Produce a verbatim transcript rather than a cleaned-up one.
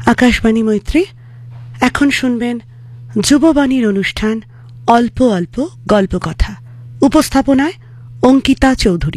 আকাশবাণী মৈত্রী। এখন শুনবেন যুববাণীর অনুষ্ঠান অল্প অল্প গল্প কথা। উপস্থাপনায় অঙ্কিতা চৌধুরী।